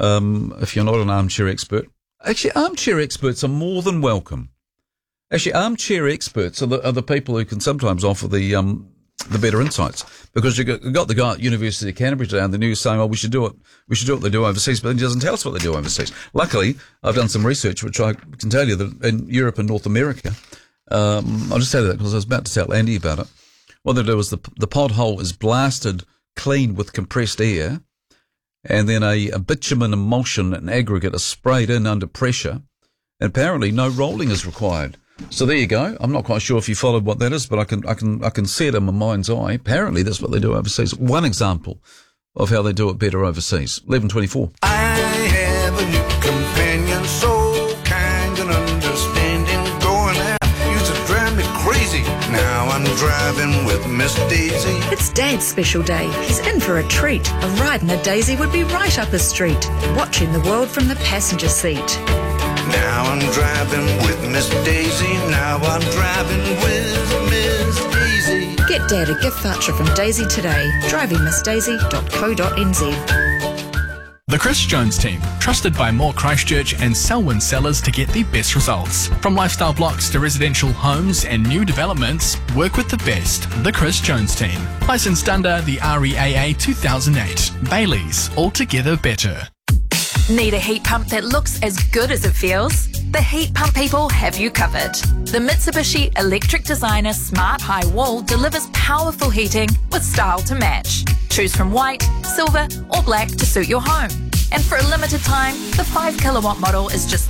if you're not an armchair expert. Actually, armchair experts are more than welcome. Actually, armchair experts are the people who can sometimes offer the better insights, because you got the guy at University of Canterbury today on the news saying, "Oh, we should do it. We should do what they do overseas," but he doesn't tell us what they do overseas. Luckily, I've done some research, which I can tell you that in Europe and North America, I'll just tell you that because I was about to tell Andy about it. What they do is the pothole is blasted clean with compressed air, and then a bitumen emulsion and aggregate is sprayed in under pressure, and apparently no rolling is required. So there you go. I'm not quite sure if you followed what that is, but I can see it in my mind's eye. Apparently that's what they do overseas. One example of how they do it better overseas. 11:24. I have a new companion, so kind and understanding, going out used to drive me crazy. Now I'm driving with Miss Daisy. It's Dad's special day. He's in for a treat. A ride in a Daisy would be right up his street. Watching the world from the passenger seat. Now I'm driving with Miss Daisy. Now I'm driving with Miss Daisy. Get Dad a gift voucher from Daisy today. drivingmissdaisy.co.nz. The Chris Jones Team, trusted by more Christchurch and Selwyn sellers to get the best results. From lifestyle blocks to residential homes and new developments, work with the best. The Chris Jones Team. Licensed under the REAA 2008. Bailey's, altogether better. Need a heat pump that looks as good as it feels? The Heat Pump people have you covered. The Mitsubishi Electric Designer Smart High Wall delivers powerful heating with style to match. Choose from white, silver or black to suit your home. And for a limited time, the 5 kilowatt model is just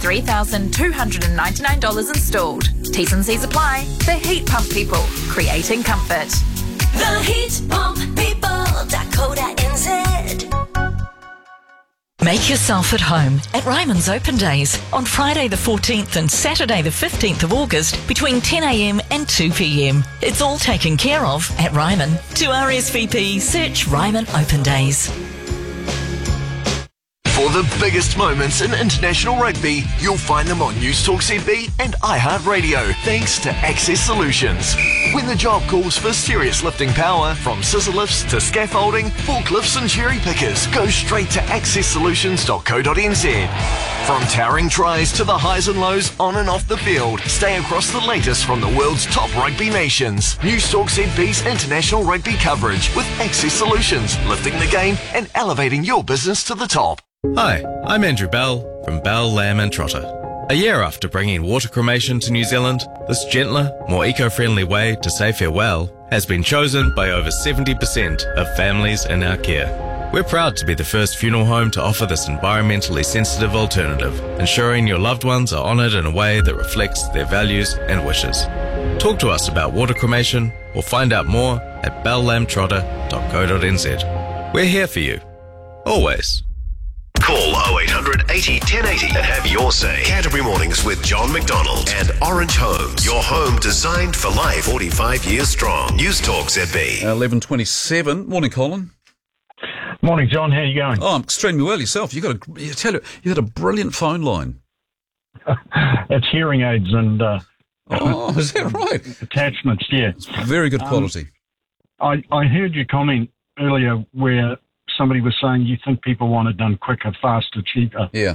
$3,299 installed. T's and C's apply. The Heat Pump people, creating comfort. The Heat Pump people.co.nz. Make yourself at home at Ryman's Open Days on Friday the 14th and Saturday the 15th of August between 10 a.m. and 2 p.m. It's all taken care of at Ryman. To RSVP, search Ryman Open Days. For the biggest moments in international rugby, you'll find them on News Talk ZB and iHeartRadio, thanks to Access Solutions. When the job calls for serious lifting power, from scissor lifts to scaffolding, forklifts and cherry pickers, go straight to accesssolutions.co.nz. From towering tries to the highs and lows on and off the field, stay across the latest from the world's top rugby nations. News Talk ZB's international rugby coverage with Access Solutions, lifting the game and elevating your business to the top. Hi, I'm Andrew Bell from Bell, Lamb and Trotter. A year after bringing water cremation to New Zealand, this gentler, more eco-friendly way to say farewell has been chosen by over 70% of families in our care. We're proud to be the first funeral home to offer this environmentally sensitive alternative, ensuring your loved ones are honoured in a way that reflects their values and wishes. Talk to us about water cremation or find out more at bellamtrotter.co.nz. We're here for you. Always. Call 0800 80 1080 and have your say. Canterbury Mornings with John McDonald and Orange Homes. Your home designed for life, 45 years strong. News Talk ZB. 11:27. Morning, Colin. Morning, John. How are you going? Oh, I'm extremely well yourself. You got a brilliant phone line. It's hearing aids and oh, is that right? Attachments, yeah. It's very good quality. I heard your comment earlier where somebody was saying you think people want it done quicker, faster, cheaper. Yeah.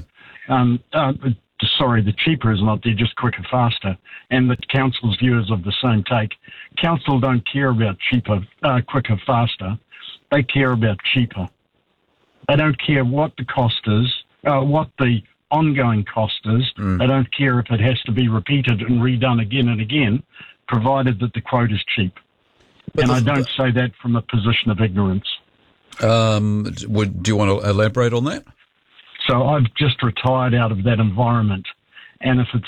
Sorry, the cheaper is not there, just quicker, faster. And the council's view is of the same take. Council don't care about cheaper, quicker, faster. They care about cheaper. They don't care what the cost is, what the ongoing cost is. They don't care if it has to be repeated and redone again and again, provided that the quote is cheap. And I don't say that from a position of ignorance. Do you want to elaborate on that? So I've just retired out of that environment, and if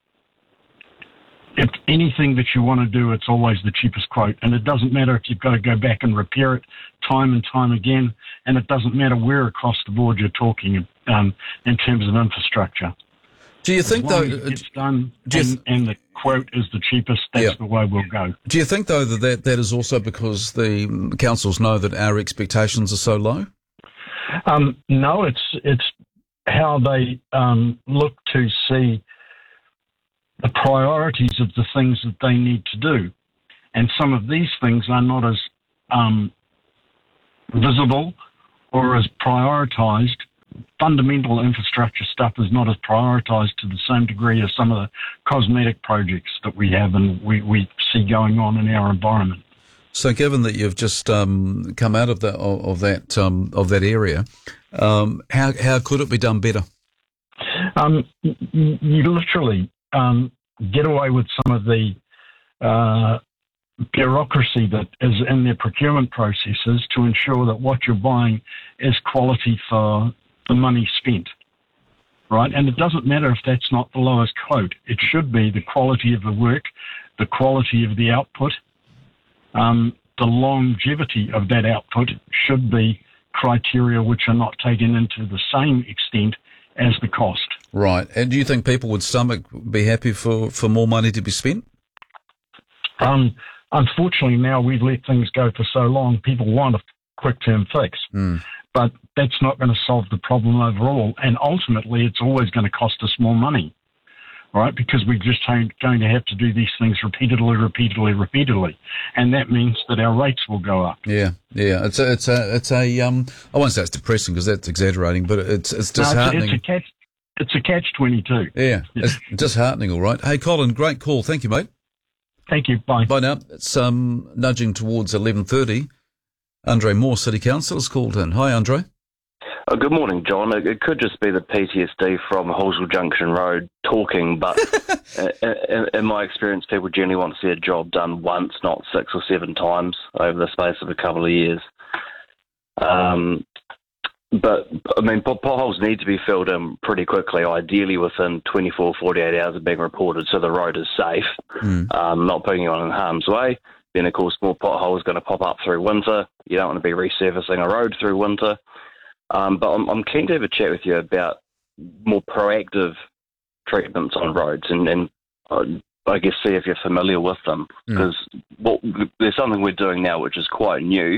anything that you want to do, it's always the cheapest quote, and it doesn't matter if you've got to go back and repair it time and time again, and it doesn't matter where across the board you're talking in terms of infrastructure. Do you think, though, it's done and the quote is the cheapest, that's the way we'll go. Do you think, though, that is also because the councils know that our expectations are so low? No, it's how they look to see the priorities of the things that they need to do. And some of these things are not as visible or as prioritised fundamental infrastructure stuff is not as prioritised to the same degree as some of the cosmetic projects that we have and we see going on in our environment. So, given that you've just come out of that area, how could it be done better? You literally get away with some of the bureaucracy that is in their procurement processes to ensure that what you're buying is quality for the money spent, right? And it doesn't matter if that's not the lowest quote. It should be the quality of the work, the quality of the output, the longevity of that output should be criteria which are not taken into the same extent as the cost. Right. And do you think people would be happy for more money to be spent? Unfortunately, now we've let things go for so long, people want a quick-term fix. But that's not going to solve the problem overall. And ultimately, it's always going to cost us more money, right? Because we're just going to have to do these things repeatedly. And that means that our rates will go up. Yeah. It's a I won't say it's depressing because that's exaggerating, but it's disheartening. No, it's a catch-22. Yeah, it's disheartening, all right. Hey, Colin, great call. Thank you, mate. Thank you. Bye. Bye now. It's nudging towards 11:30. Andre Moore, City Council, has called in. Hi, Andre. Good morning, John. It could just be the PTSD from Halswell Junction Road talking, but in my experience, people generally want to see a job done once, not 6 or 7 times over the space of a couple of years. But, I mean, potholes need to be filled in pretty quickly, ideally within 24, 48 hours of being reported so the road is safe, not putting you on in harm's way. Then, of course, more potholes going to pop up through winter. You don't want to be resurfacing a road through winter. But I'm keen to have a chat with you about more proactive treatments on roads and I guess see if you're familiar with them. Because there's something we're doing now which is quite new.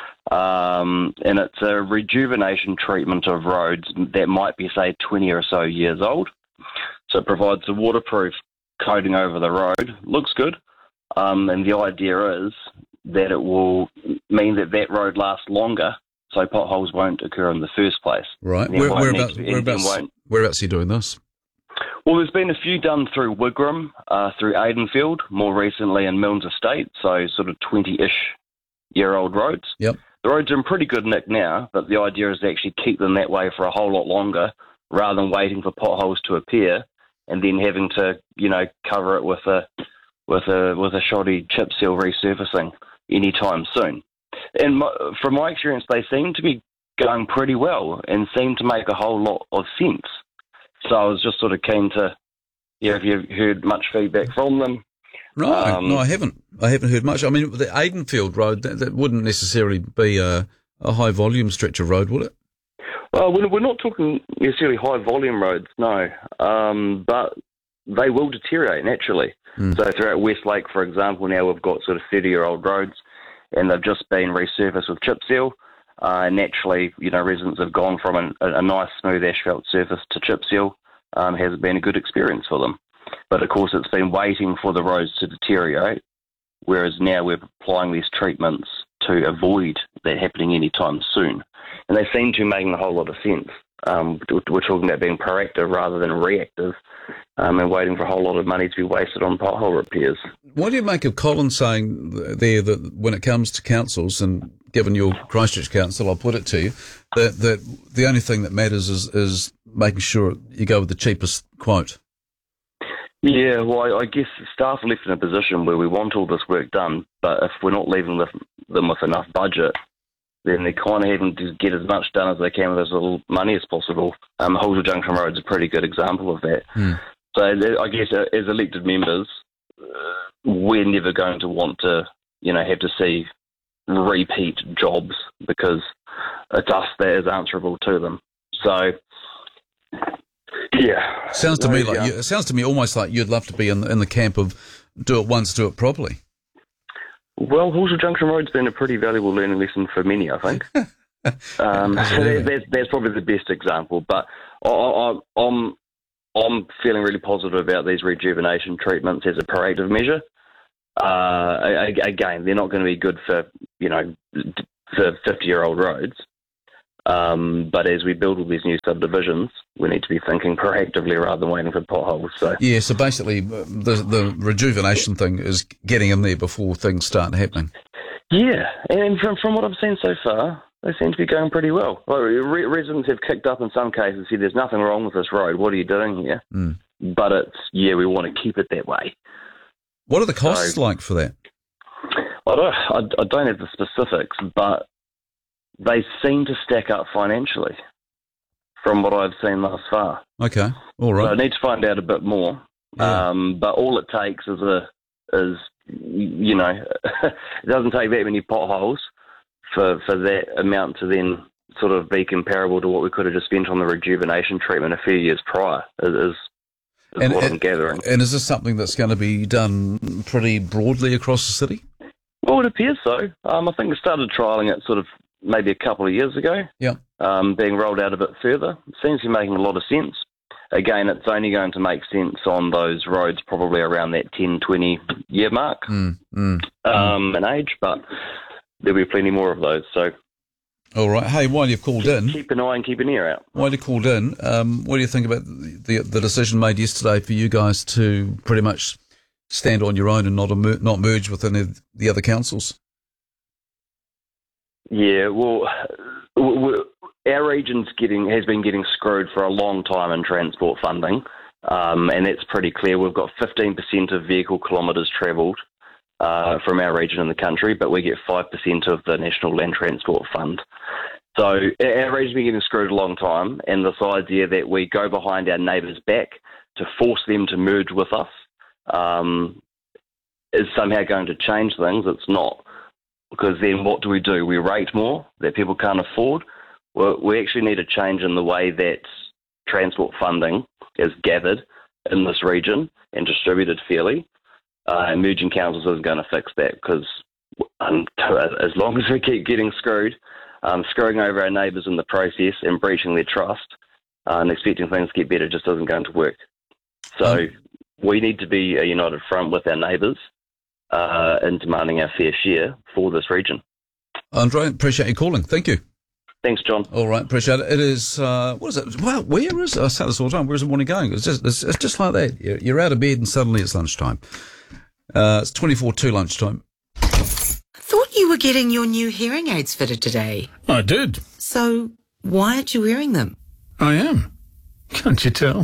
And it's a rejuvenation treatment of roads that might be, say, 20 or so years old. So it provides a waterproof coating over the road. Looks good. And the idea is that it will mean that road lasts longer, so potholes won't occur in the first place. Right. Whereabouts are you doing this? Well, there's been a few done through Wigram, through Aidenfield, more recently in Milnes Estate, so sort of 20-ish year-old roads. Yep. The roads are in pretty good nick now, but the idea is to actually keep them that way for a whole lot longer rather than waiting for potholes to appear and then having to, cover it with a shoddy chip seal resurfacing anytime soon. And from my experience, they seem to be going pretty well and seem to make a whole lot of sense. So I was just sort of keen to, if you've heard much feedback from them. No, I haven't. I haven't heard much. I mean, the Aidenfield road, that wouldn't necessarily be a high volume stretch of road, would it? Well, we're not talking necessarily high volume roads, no. But they will deteriorate naturally. So throughout Westlake, for example, now we've got sort of 30-year-old roads and they've just been resurfaced with chip seal. Naturally, residents have gone from a nice smooth asphalt surface to chip seal. Has been a good experience for them. But, of course, it's been waiting for the roads to deteriorate, whereas now we're applying these treatments to avoid that happening anytime soon. And they seem to be making a whole lot of sense. We're talking about being proactive rather than reactive and waiting for a whole lot of money to be wasted on pothole repairs. What do you make of Colin saying there that when it comes to councils, and given your Christchurch council, I'll put it to you, that the only thing that matters is making sure you go with the cheapest quote? Yeah, well, I guess staff are left in a position where we want all this work done, but if we're not leaving them with enough budget, then they're kind of having to get as much done as they can with as little money as possible. Halswell Junction Road is a pretty good example of that. So I guess as elected members, we're never going to want to, have to see repeat jobs because it's us that is answerable to them. So, yeah. Sounds to me almost like you'd love to be in the camp of do it once, do it properly. Well, Halswell Junction Road's been a pretty valuable learning lesson for many, I think. So that's probably the best example. But I'm feeling really positive about these rejuvenation treatments as a proactive measure. Again, they're not going to be good for 50-year-old roads, But as we build all these new subdivisions, we need to be thinking proactively rather than waiting for potholes. So so basically the rejuvenation thing is getting in there before things start happening. Yeah, and from what I've seen so far, they seem to be going pretty well. Residents have kicked up in some cases, said there's nothing wrong with this road, what are you doing here? But it's, we want to keep it that way. What are the costs like for that? I don't have the specifics, but they seem to stack up financially from what I've seen thus far. Okay, all right. So I need to find out a bit more. Yeah. But all it takes is it doesn't take that many potholes for that amount to then sort of be comparable to what we could have just spent on the rejuvenation treatment a few years prior, is what I'm gathering. And is this something that's going to be done pretty broadly across the city? Well, it appears so. I think we started trialling it sort of maybe a couple of years ago. Yeah. Being rolled out a bit further. It seems to be making a lot of sense. Again, it's only going to make sense on those roads probably around that 10, 20-year mark in age, but there'll be plenty more of those. So, all right. Hey, while you've called in... Keep an eye and keep an ear out. While you called in, what do you think about the decision made yesterday for you guys to pretty much stand on your own and not merge with any of the other councils? Yeah, well, our region's has been getting screwed for a long time in transport funding, and that's pretty clear. We've got 15% of vehicle kilometres travelled from our region in the country, but we get 5% of the National Land Transport Fund. So our region's been getting screwed a long time, and this idea that we go behind our neighbours' back to force them to merge with us is somehow going to change things. It's not. Because then what do? We rate more that people can't afford. Well, we actually need a change in the way that transport funding is gathered in this region and distributed fairly. Merging councils isn't going to fix that, because as long as we keep getting screwing over our neighbours in the process and breaching their trust and expecting things to get better, just isn't going to work. So we need to be a united front with our neighbours in demanding our fair share for this region. Andre, appreciate you calling. Thank you. Thanks, John. All right, appreciate it. It is, what is it? Well, where is it? I say this all the time. Where's the morning going? It's just like that. You're out of bed and suddenly it's lunchtime. It's 24 to lunchtime. Thought you were getting your new hearing aids fitted today. I did. So why aren't you wearing them? I am. Can't you tell?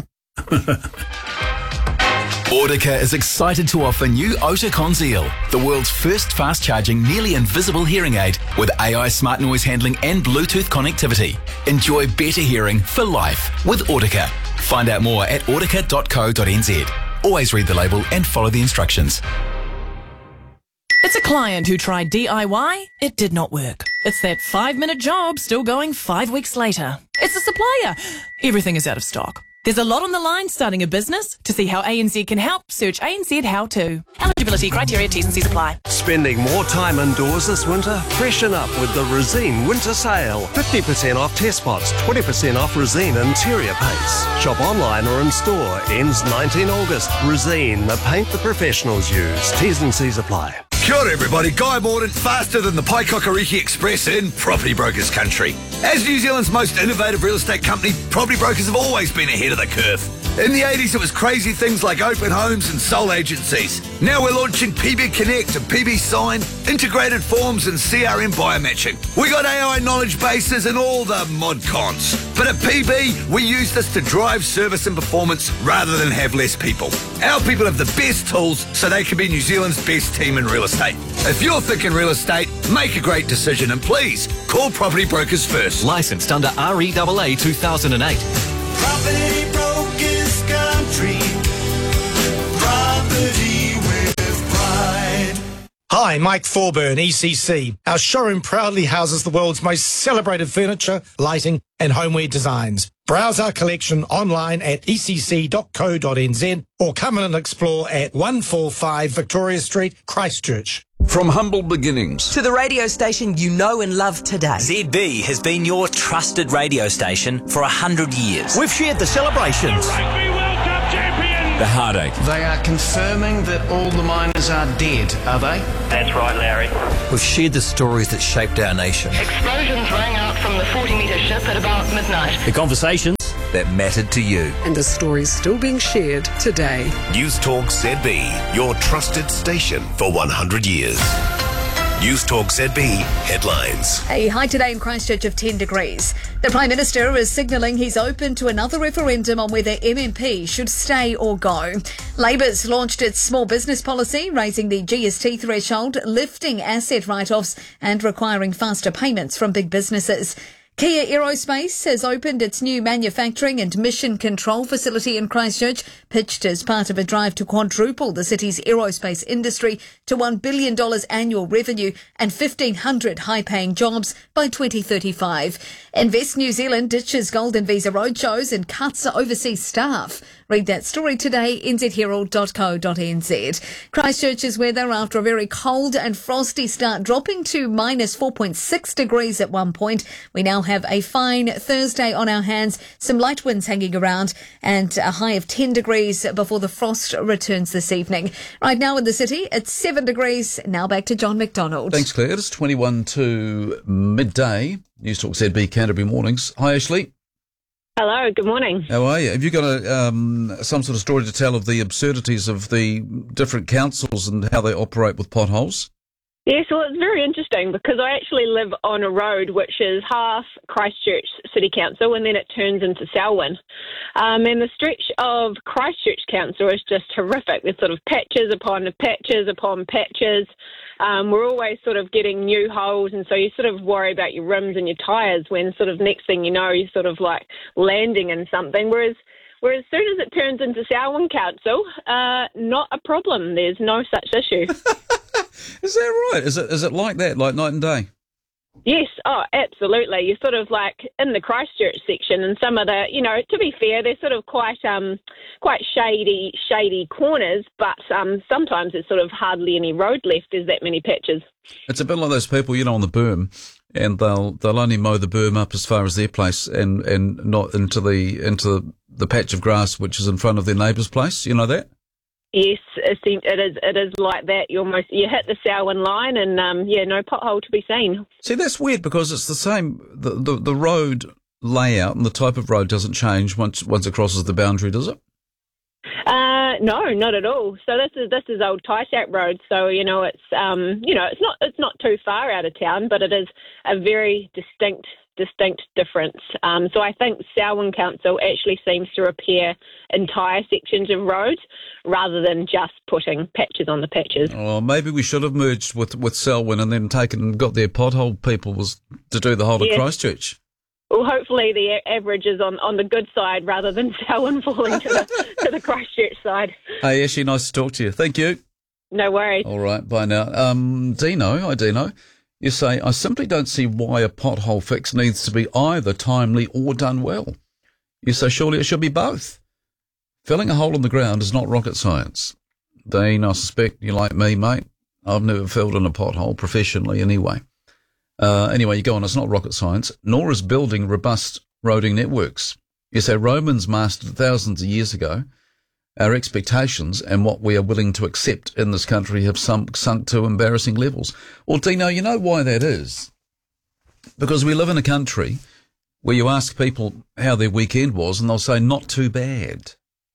Audica is excited to offer new Oticon Zeal, the world's first fast-charging, nearly invisible hearing aid with AI smart noise handling and Bluetooth connectivity. Enjoy better hearing for life with Audica. Find out more at audica.co.nz. Always read the label and follow the instructions. It's a client who tried DIY. It did not work. It's that 5-minute job still going 5 weeks later. It's a supplier. Everything is out of stock. There's a lot on the line starting a business. To see how ANZ can help, search ANZ How To. Eligibility criteria, T's and C's apply. Spending more time indoors this winter? Freshen up with the Resene Winter Sale. 50% off test pots, 20% off Resene interior paints. Shop online or in store. Ends 19 August. Resene, the paint the professionals use. T's and C's apply. Kia ora everybody, Guy Morden, faster than the Paikokariki Express in Property Brokers country. As New Zealand's most innovative real estate company, Property Brokers have always been ahead of the curve. In the 80s, it was crazy things like open homes and sole agencies. Now we're launching PB Connect and PB Sign, integrated forms and CRM biomatching. We got AI knowledge bases and all the mod cons. But at PB, we use this to drive service and performance rather than have less people. Our people have the best tools so they can be New Zealand's best team in real estate. If you're thinking real estate, make a great decision and please call Property Brokers first. Licensed under REAA 2008. Property Brokers Country. Property with pride. Hi, Mike Thorburn, ECC. Our showroom proudly houses the world's most celebrated furniture, lighting and homeware designs. Browse our collection online at ecc.co.nz or come in and explore at 145 Victoria Street, Christchurch. From humble beginnings to the radio station you know and love today. ZB has been your trusted radio station for 100 years. We've shared the celebrations. The Rugby World Cup champions. The Heartache. They are confirming that all the miners are dead, are they? That's right, Larry. We've shared the stories that shaped our nation. Explosions rang out from the 40-metre ship at about midnight. The conversations that mattered to you. And the stories still being shared today. News Talk ZB, your trusted station for 100 years. News Talk ZB headlines. A high today in Christchurch of 10 degrees. The Prime Minister is signalling he's open to another referendum on whether MMP should stay or go. Labour's launched its small business policy, raising the GST threshold, lifting asset write-offs and requiring faster payments from big businesses. Kia Aerospace has opened its new manufacturing and mission control facility in Christchurch, pitched as part of a drive to quadruple the city's aerospace industry to $1 billion annual revenue and 1,500 high-paying jobs by 2035. Invest New Zealand ditches Golden Visa roadshows and cuts overseas staff. Read that story today, nzherald.co.nz. Christchurch's weather after a very cold and frosty start, dropping to minus 4.6 degrees at one point. We now have a fine Thursday on our hands, some light winds hanging around and a high of 10 degrees before the frost returns this evening. Right now in the city, it's 7 degrees. Now back to John McDonald. Thanks, Claire. It's 21 to midday. News Talk ZB Canterbury Mornings. Hi, Ashley. Hello, good morning. How are you? Have you got some sort of story to tell of the absurdities of the different councils and how they operate with potholes? Yes, well, it's very interesting because I actually live on a road which is half Christchurch City Council and then it turns into Selwyn. And the stretch of Christchurch Council is just horrific. There's sort of patches upon patches upon patches. We're always sort of getting new holes, and so you sort of worry about your rims and your tyres when sort of next thing you know, you're sort of like landing in something. Whereas as soon as it turns into Selwyn Council, not a problem. There's no such issue. Is that right? Is it like that, like night and day? Yes, oh, absolutely. You're sort of like in the Christchurch section, and some of the, you know, to be fair, they're sort of quite shady corners, but sometimes there's sort of hardly any road left. There's that many patches. It's a bit like those people, you know, on the berm, and they'll only mow the berm up as far as their place, and not into the patch of grass which is in front of their neighbour's place. You know that? Yes, it is like that. You hit the Selwyn line and, no pothole to be seen. See, that's weird because it's the same. The road layout and the type of road doesn't change once it crosses the boundary, does it? No, not at all. So this is old Taisap Road. So it's it's not too far out of town, but it is a very distinct difference. So I think Selwyn Council actually seems to repair entire sections of roads rather than just putting patches on the patches. Oh, maybe we should have merged with Selwyn and then taken and got their pothole people to do the whole of Christchurch. Well, hopefully the average is on the good side rather than Selwyn falling to the Christchurch side. Hey, Ashley, nice to talk to you. Thank you. No worries. All right, bye now. Dino, hi Dino. You say, I simply don't see why a pothole fix needs to be either timely or done well. You say, surely it should be both. Filling a hole in the ground is not rocket science. Dean, I suspect you like me, mate. I've never filled in a pothole professionally anyway. Anyway, you go on, it's not rocket science, nor is building robust roading networks. You say Romans mastered thousands of years ago. Our expectations and what we are willing to accept in this country have sunk to embarrassing levels. Well, Dino, you know why that is? Because we live in a country where you ask people how their weekend was and they'll say, not too bad.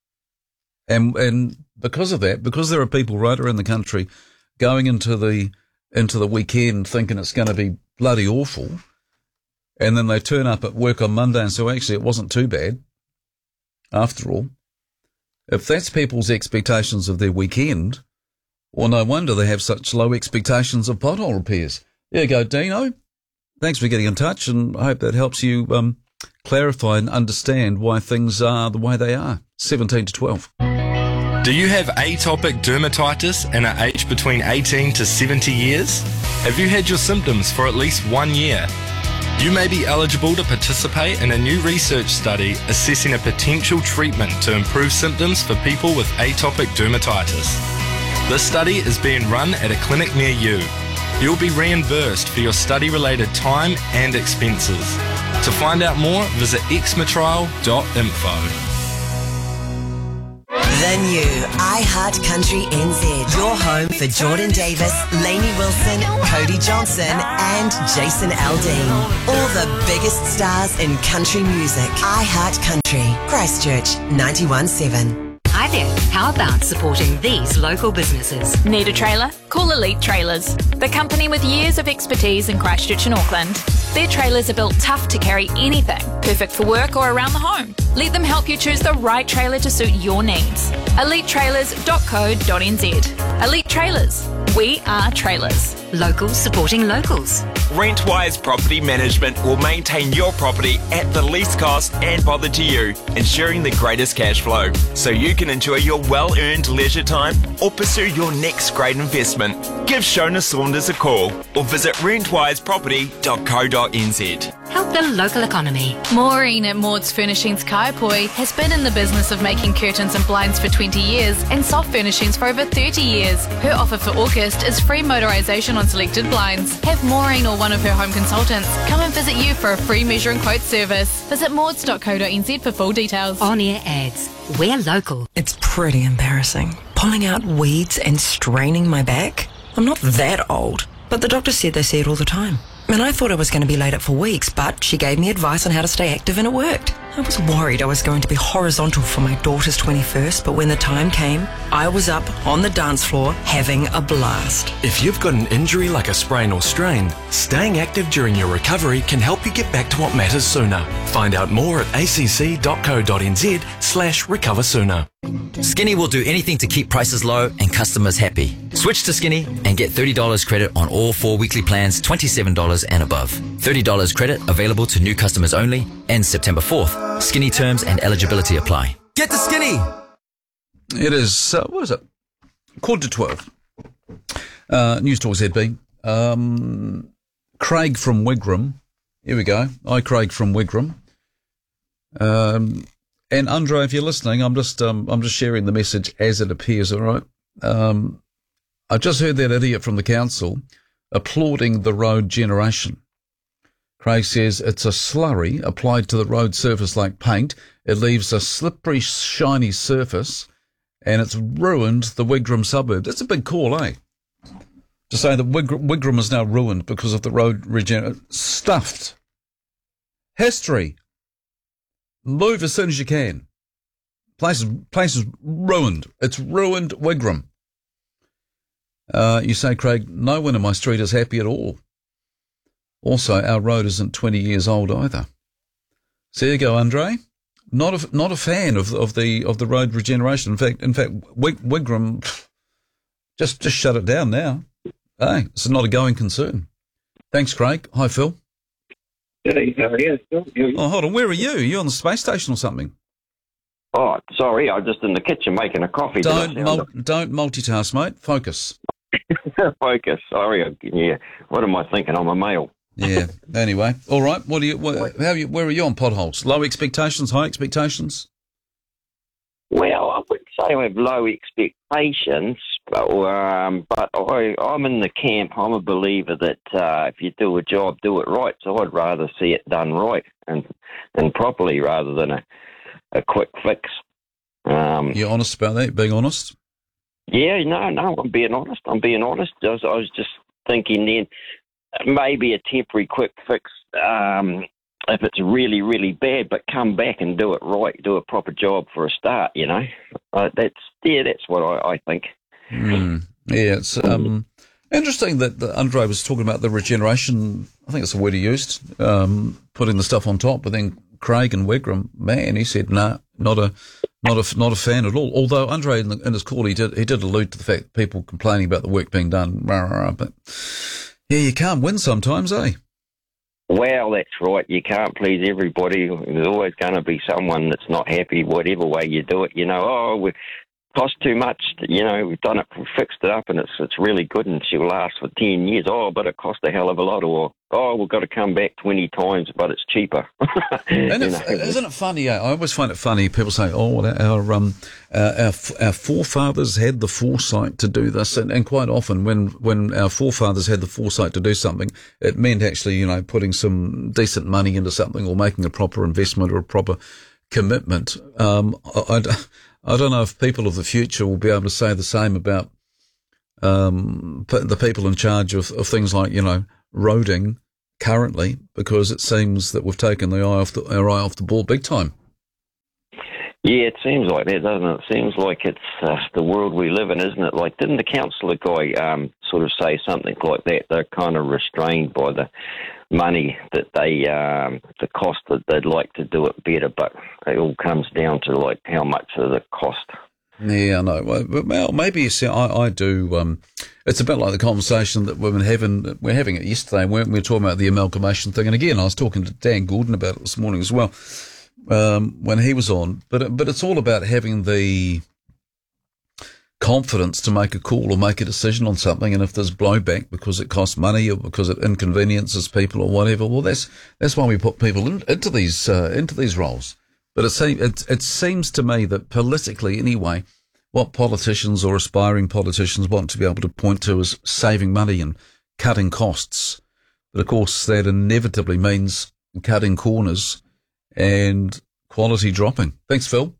And because of that, because there are people right around the country going into the weekend thinking it's going to be bloody awful, and then they turn up at work on Monday and say, actually, it wasn't too bad after all. If that's people's expectations of their weekend, well, no wonder they have such low expectations of pothole repairs. There you go, Dino. Thanks for getting in touch, and I hope that helps you clarify and understand why things are the way they are. 17 to 12. Do you have atopic dermatitis and are aged between 18 to 70 years? Have you had your symptoms for at least 1 year? You may be eligible to participate in a new research study assessing a potential treatment to improve symptoms for people with atopic dermatitis. This study is being run at a clinic near you. You'll be reimbursed for your study-related time and expenses. To find out more, visit xmatrial.info. The new iHeart Country NZ. Your home for Jordan Davis, Lainey Wilson, Cody Johnson and Jason Aldean. All the biggest stars in country music. iHeart Country. Christchurch 91.7. Hi there. How about supporting these local businesses? Need a trailer? Call Elite Trailers, the company with years of expertise in Christchurch and Auckland. Their trailers are built tough to carry anything, perfect for work or around the home. Let them help you choose the right trailer to suit your needs. EliteTrailers.co.nz. Elite Trailers. We are trailers. Locals supporting locals. Rentwise Property Management will maintain your property at the least cost and bother to you, ensuring the greatest cash flow, so you can enjoy your well-earned leisure time or pursue your next great investment. Give Shona Saunders a call or visit rentwiseproperty.co.nz. Help the local economy. Maureen at Maud's Furnishings Kaipoi has been in the business of making curtains and blinds for 20 years and soft furnishings for over 30 years. Her offer for August is free motorisation on selected blinds. Have Maureen or one of her home consultants come and visit you for a free measure and quote service. Visit mauds.co.nz for full details. On-air ads. We're local. It's pretty embarrassing. Pulling out weeds and straining my back. I'm not that old, but the doctor said they see it all the time. And I thought I was going to be laid up for weeks, but she gave me advice on how to stay active and it worked. I was worried I was going to be horizontal for my daughter's 21st, but when the time came, I was up on the dance floor having a blast. If you've got an injury like a sprain or strain, staying active during your recovery can help you get back to what matters sooner. Find out more at acc.co.nz/recover sooner. Skinny will do anything to keep prices low and customers happy. Switch to Skinny and get $30 credit on all 4 weekly plans, $27 and above. $30 credit available to new customers only, ends September 4th. Skinny terms and eligibility apply. Get to Skinny! It is, what is it? 11:45. News Talk ZB. Craig from Wigram. Here we go. Hi, Craig from Wigram. And Andre, if you're listening, I'm just sharing the message as it appears, all right? I just heard that idiot from the council applauding the road generation. Craig says it's a slurry applied to the road surface like paint. It leaves a slippery, shiny surface, and it's ruined the Wigram suburb. That's a big call, eh? To say that Wigram is now ruined because of the road regeneration. Stuffed. History. Move as soon as you can. Place is ruined. It's ruined Wigram. You say, Craig, no one in my street is happy at all. Also, our road isn't 20 years old either. So there you go, Andre. Not a fan of the road regeneration. In fact, Wigram just shut it down now. Hey, it's not a going concern. Thanks, Craig. Hi, Phil. Hey, how are you? Oh, hold on. Where are you? Are you on the space station or something? Oh, sorry. I'm just in the kitchen making a coffee. Don't multitask, mate. Focus. Focus. Sorry. Yeah. What am I thinking? I'm a male. Yeah. Anyway. All right. Where are you on potholes? Low expectations, high expectations? Well, I wouldn't say I have low expectations, but I'm in the camp. I'm a believer that if you do a job, do it right. So I'd rather see it done right and properly rather than a quick fix. You're honest about that? Being honest? Yeah, no, I'm being honest. I was just thinking then maybe a temporary quick fix if it's really, really bad, but come back and do it right, do a proper job for a start, you know. That's what I think. Yeah, it's interesting that Andre was talking about the regeneration. I think that's the word he used, putting the stuff on top, but then Craig and Wigram, man, he said, nah, not a fan at all. Although Andre in his call, he did allude to the fact that people complaining about the work being done, but yeah, you can't win sometimes, eh? Well, that's right. You can't please everybody. There's always going to be someone that's not happy, whatever way you do it. You know, it cost too much. You know, we've done it, we fixed it up, and it's really good, and she'll last for 10 years. Oh, but it cost a hell of a lot. Or we've got to come back 20 times, but it's cheaper. And isn't it funny? I always find it funny. People say, "Oh, our forefathers had the foresight to do this," and quite often, when our forefathers had the foresight to do something, it meant actually, you know, putting some decent money into something or making a proper investment or a proper commitment. I don't know if people of the future will be able to say the same about the people in charge of things like, roading currently, because it seems that we've taken our eye off the ball big time. Yeah, it seems like that, doesn't it? It seems like it's the world we live in, isn't it? Like, didn't the councillor guy sort of say something like that? They're kind of restrained by the money that the cost that they'd like to do it better, but it all comes down to, like, how much does it cost? Yeah, I know. Well, maybe you see, I do. It's a bit like the conversation that we're having it yesterday, weren't we? We were talking about the amalgamation thing. And again, I was talking to Dan Gordon about it this morning as well, when he was on. But it's all about having the confidence to make a call or make a decision on something. And if there's blowback because it costs money or because it inconveniences people or whatever, well, that's why we put people into these roles. But it seems to me that politically, anyway, what politicians or aspiring politicians want to be able to point to is saving money and cutting costs. But of course, that inevitably means cutting corners and quality dropping. Thanks, Phil.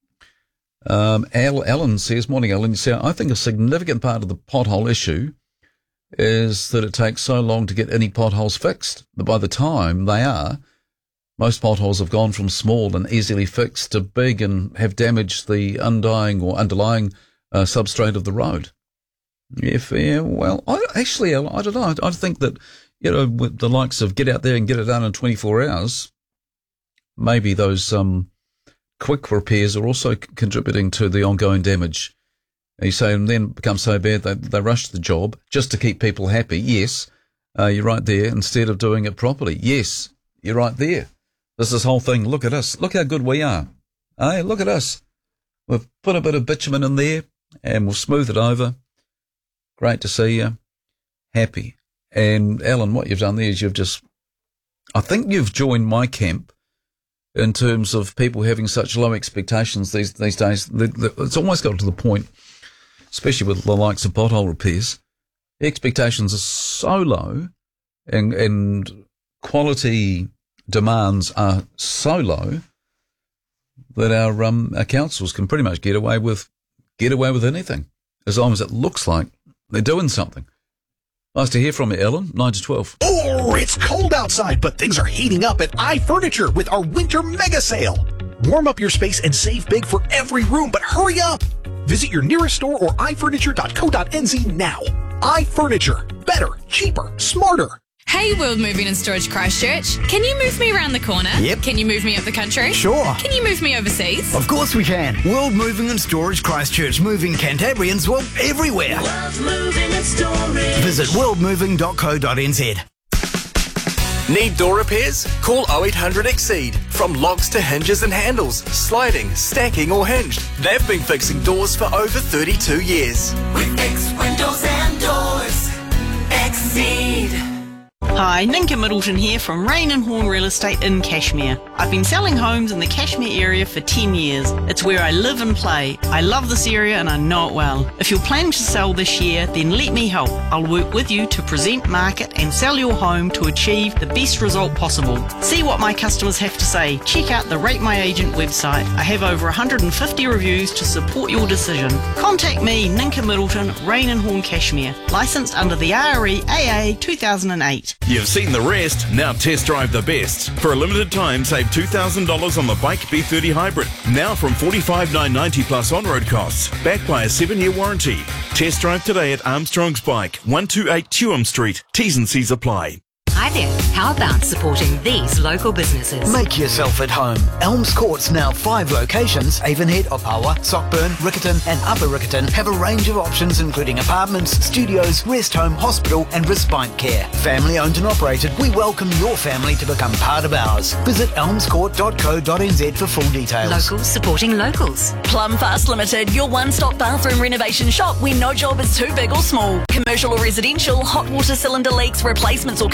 Alan says, morning, Alan. You say, I think a significant part of the pothole issue is that it takes so long to get any potholes fixed that by the time they are, most potholes have gone from small and easily fixed to big and have damaged the underlying substrate of the road. Well, I don't know. I think that, with the likes of get out there and get it done in 24 hours, maybe those quick repairs are also contributing to the ongoing damage. You say, and then it becomes so bad they rush the job just to keep people happy. Yes, you're right there, instead of doing it properly. Yes, you're right there. There's this whole thing, look at us, look how good we are. Hey, look at us. We've put a bit of bitumen in there and we'll smooth it over. Great to see you. Happy. And Alan, what you've done there is I think you've joined my camp in terms of people having such low expectations these days. It's almost got to the point, especially with the likes of pothole repairs, the expectations are so low and quality demands are so low that our councils can pretty much get away with anything as long as it looks like they're doing something. Nice to hear from you, Ellen. 9 to 12. Oh, it's cold outside, but things are heating up at iFurniture with our winter mega sale. Warm up your space and save big for every room, but hurry up. Visit your nearest store or ifurniture.co.nz now. iFurniture. Better, cheaper, smarter. Hey, World Moving and Storage Christchurch. Can you move me around the corner? Yep. Can you move me up the country? Sure. Can you move me overseas? Of course we can. World Moving and Storage Christchurch, moving Cantabrians, well, everywhere. World Moving and Storage. Visit worldmoving.co.nz. Need door repairs? Call 0800 Exceed. From locks to hinges and handles, sliding, stacking or hinged. They've been fixing doors for over 32 years. We fix windows and doors. Exceed. Hi, Ninka Middleton here from Rain and Horn Real Estate in Cashmere. I've been selling homes in the Cashmere area for 10 years. It's where I live and play. I love this area and I know it well. If you're planning to sell this year, then let me help. I'll work with you to present, market and sell your home to achieve the best result possible. See what my customers have to say. Check out the Rate My Agent website. I have over 150 reviews to support your decision. Contact me, Ninka Middleton, Rain and Horn Cashmere. Licensed under the REAA 2008. You've seen the rest, now test drive the best. For a limited time, save $2,000 on the Bike B30 Hybrid. Now from $45,990 plus on-road costs, backed by a 7-year warranty. Test drive today at Armstrong's Bike, 128 Tuam Street. T's and C's apply. Hi there. How about supporting these local businesses? Make yourself at home. Elms Court's now 5 locations. Avonhead, Opawa, Sockburn, Riccarton and Upper Riccarton have a range of options including apartments, studios, rest home, hospital and respite care. Family owned and operated, we welcome your family to become part of ours. Visit elmscourt.co.nz for full details. Locals supporting locals. Plum Fast Limited, your one-stop bathroom renovation shop where no job is too big or small. Commercial or residential, hot water cylinder leaks, replacements or conversions,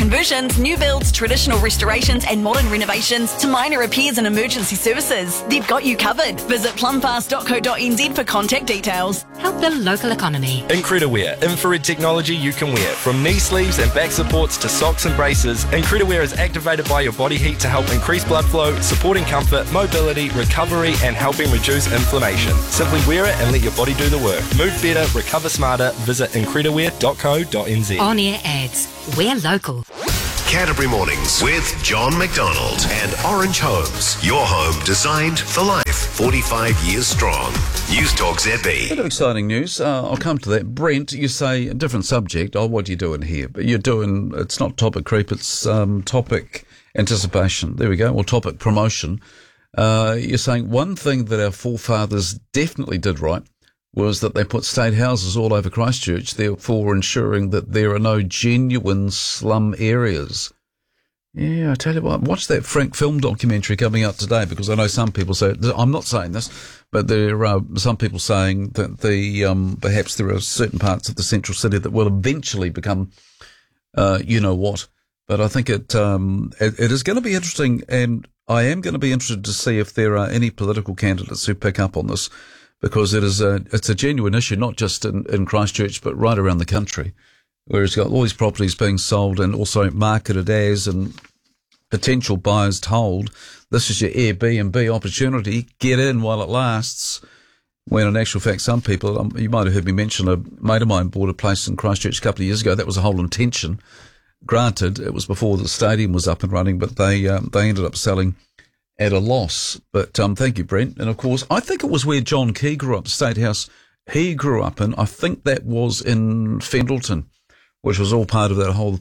conversions, new builds, traditional restorations and modern renovations to minor repairs and emergency services. They've got you covered. Visit plumfast.co.nz for contact details. Help the local economy. Incrediwear, infrared technology you can wear. From knee sleeves and back supports to socks and braces, Incrediwear is activated by your body heat to help increase blood flow, supporting comfort, mobility, recovery and helping reduce inflammation. Simply wear it and let your body do the work. Move better, recover smarter. Visit incrediwear.co.nz. On-air ads. We're local. Canterbury Mornings with John McDonald and Orange Homes. Your home designed for life. 45 years strong. News Talk ZB. Bit of exciting news. I'll come to that. Brent, you say a different subject. Oh, what are you doing here? But you're doing, it's not topic creep, it's topic anticipation. There we go. Or topic promotion. You're saying one thing that our forefathers definitely did right was that they put state houses all over Christchurch, therefore ensuring that there are no genuine slum areas. Yeah, I tell you what, watch that Frank film documentary coming out today, because I know some people say, I'm not saying this, but there are some people saying that perhaps there are certain parts of the central city that will eventually become, you know what. But I think it is going to be interesting, and I am going to be interested to see if there are any political candidates who pick up on this, because it's a genuine issue, not just in Christchurch, but right around the country, where it's got all these properties being sold and also marketed as, and potential buyers told, this is your Airbnb opportunity, get in while it lasts. When in actual fact, some people, you might have heard me mention, a mate of mine bought a place in Christchurch a couple of years ago. That was the whole intention. Granted, it was before the stadium was up and running, but they ended up selling at a loss. But thank you, Brent. And of course, I think it was where John Key grew up, the state house he grew up in. I think that was in Fendleton, which was all part of that whole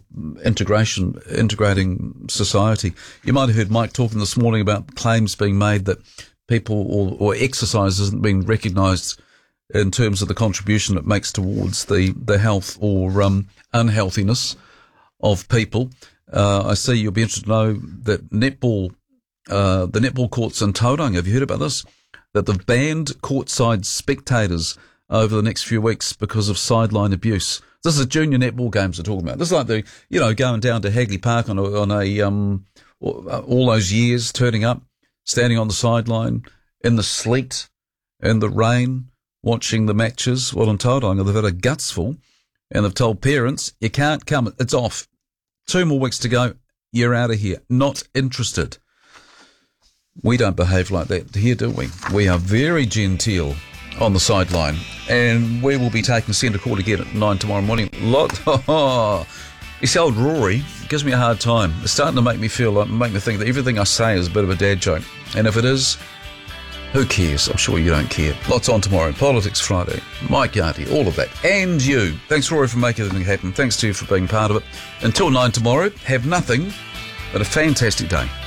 integrating society. You might have heard Mike talking this morning about claims being made that people or exercise isn't being recognised in terms of the contribution it makes towards the health or unhealthiness of people. I see you'll be interested to know that the netball courts in Tauranga, have you heard about this? That they've banned courtside spectators over the next few weeks because of sideline abuse. This is junior netball games we're talking about. This is like going down to Hagley Park on all those years, turning up, standing on the sideline in the sleet, in the rain, watching the matches. Well, in Tauranga, they've had a gutsful, and they've told parents, you can't come, it's off. 2 more weeks to go, you're out of here. Not interested. We don't behave like that here, do we? We are very genteel on the sideline, and we will be taking centre court again at 9 tomorrow morning. This old Rory gives me a hard time. It's starting to make me think that everything I say is a bit of a dad joke. And if it is, who cares? I'm sure you don't care. Lots on tomorrow. Politics Friday. Mike Yardie, all of that. And you. Thanks, Rory, for making everything happen. Thanks to you for being part of it. Until 9 tomorrow, have nothing but a fantastic day.